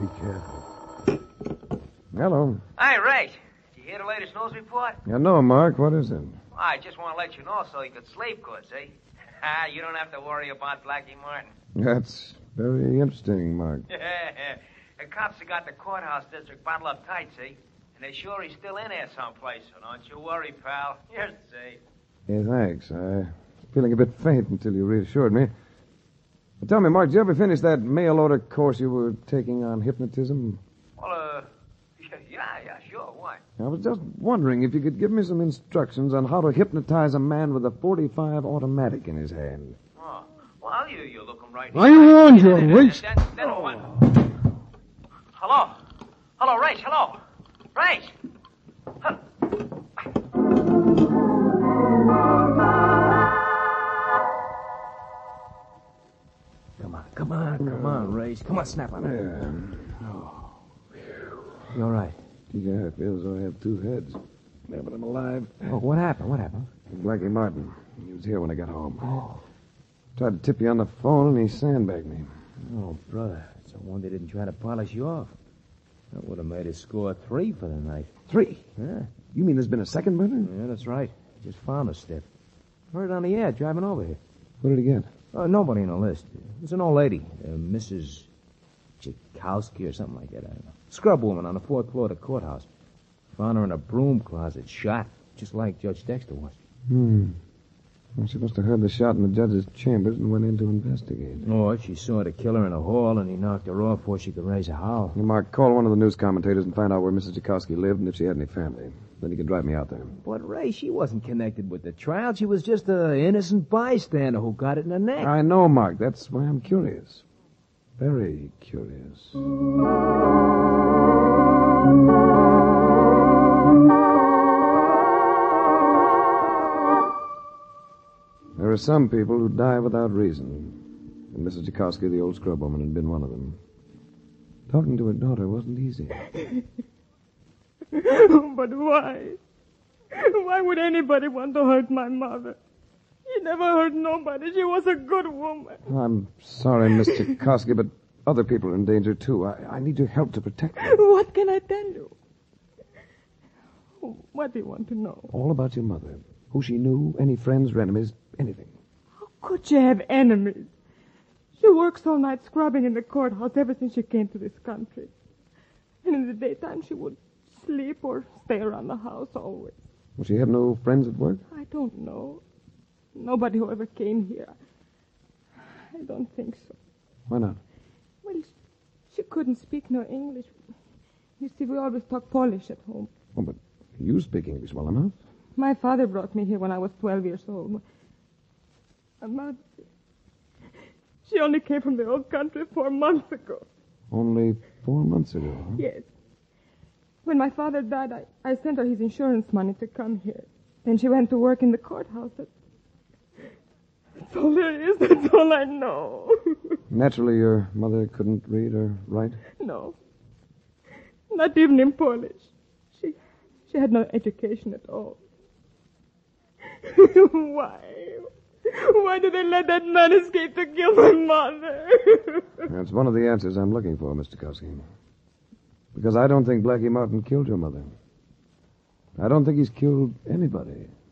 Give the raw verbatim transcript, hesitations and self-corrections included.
Be careful. Hello. Hey, Ray. Did you hear the latest news report? Yeah, no, Mark. What is it? I just want to let you know so you could sleep good, see? You don't have to worry about Blackie Martin. That's very interesting, Mark. The cops have got the courthouse district bottled up tight, see? And they're sure he's still in there someplace, so don't you worry, pal. Here's the safe. Yeah, thanks. I was feeling a bit faint until you reassured me. But tell me, Mark, did you ever finish that mail order course you were taking on hypnotism? Well, uh, yeah, yeah, sure, why? I was just wondering if you could give me some instructions on how to hypnotize a man with a forty-five automatic in his hand. Oh, well, you, you look him right. I warned you, Race. Hello? Hello, Race, hello. Race! Huh. Come on, come on, come on, Race. Come on, snap on it. Yeah. Oh. You all right? Yeah, it feels as though I have two heads. Yeah, but I'm alive. Oh, what happened? What happened? Blackie Martin. He was here when I got home. Oh. Tried to tip you on the phone, and he sandbagged me. Oh, brother. It's a wonder they didn't try to polish you off. That would have made us score three for the night. Three? Yeah. You mean there's been a second murder? Yeah, that's right. Just found a stiff. Heard it on the air driving over here. What did he get? Uh, nobody on the list. It was an old lady, uh, Missus Tchaikovsky or something like that. I don't know. Scrub woman on the fourth floor of the courthouse. Found her in a broom closet, shot, just like Judge Dexter was. Hmm. Well, she must have heard the shot in the judge's chambers and went in to investigate. Oh, she saw the killer in the hall, and he knocked her off before she could raise a howl. Hey, Mark, call one of the news commentators and find out where Missus Tchaikovsky lived and if she had any family. Then you can drive me out there. But, Ray, she wasn't connected with the trial. She was just an innocent bystander who got it in the neck. I know, Mark. That's why I'm curious. Very curious. There are some people who die without reason. And Missus Tchaikovsky, the old scrub woman, had been one of them. Talking to her daughter wasn't easy. But why? Why would anybody want to hurt my mother? She never hurt nobody. She was a good woman. I'm sorry, Miss Tchaikovsky, but other people are in danger, too. I, I need your help to protect them. What can I tell you? What do you want to know? All about your mother. Who she knew, any friends or enemies, anything. How could she have enemies? She works all night scrubbing in the courthouse ever since she came to this country. And in the daytime she would sleep or stay around the house always. Well, she had no friends at work? I don't know. Nobody who ever came here. I don't think so. Why not? Well, she couldn't speak no English. You see, we always talk Polish at home. Oh, but you speak English well enough. My father brought me here when I was twelve years old. And Mother, she only came from the old country four months ago. Only four months ago, huh? Yes. When my father died, I, I sent her his insurance money to come here. Then she went to work in the courthouse. That, that's all there is. That's all I know. Naturally, your mother couldn't read or write? No. Not even in Polish. She, she had no education at all. Why? Why did they let that man escape to kill my mother? That's one of the answers I'm looking for, Mister Tchaikovsky. Because I don't think Blackie Martin killed your mother. I don't think he's killed anybody.